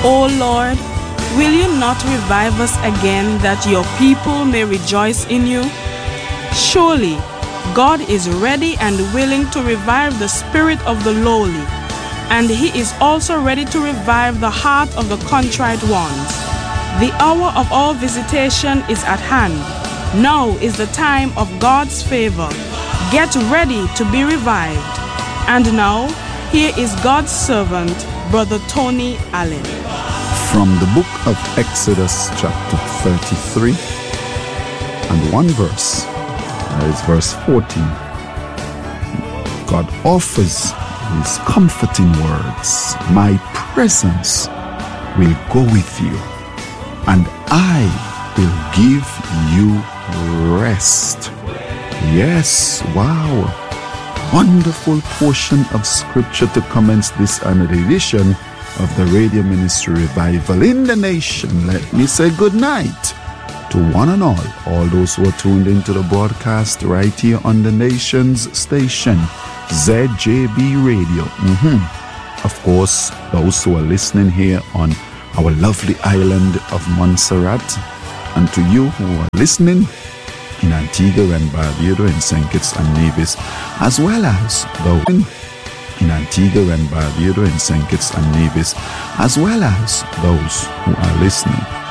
O Lord, will you not revive us again that your people may rejoice in you? Surely, God is ready and willing to revive the spirit of the lowly, and he is also ready to revive the heart of the contrite ones. The hour of our visitation is at hand. Now is the time of God's favor. Get ready to be revived. And now, here is God's servant, Brother Tony Allen. From the book of Exodus chapter 33 and one verse, that is verse 14. God offers his comforting words. My presence will go with you, and I will give you rest. Yes, wow. Wonderful portion of scripture to commence this another edition of the Radio Ministry Revival in the Nation. Let me say good night to one and all those who are tuned into the broadcast right here on the Nation's station, ZJB Radio. Of course, those who are listening here on our lovely island of Montserrat, and to you who are listening in Antigua and Barbuda and St. Kitts and Nevis, as well as those in Antigua and Barbuda and St. Kitts and Nevis, as well as those who are listening